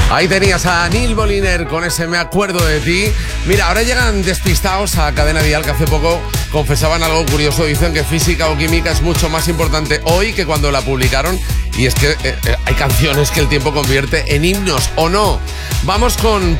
Ahí tenías a Neil Moliner con ese Me acuerdo de ti. Mira, ahora llegan despistados a Cadena Dial, que hace poco confesaban algo curioso. Dicen que física o química es mucho más importante hoy que cuando la publicaron. Y es que hay canciones que el tiempo convierte en himnos, ¿o no? Vamos con